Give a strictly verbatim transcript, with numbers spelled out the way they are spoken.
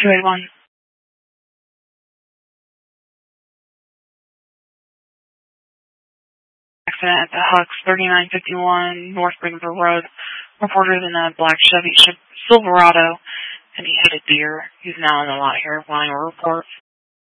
two eight one. Accident at the Hux, thirty-nine fifty-one North River Road. Reported in a black Chevy Silverado, and he hit a deer. He's now in the lot here, wanting a report.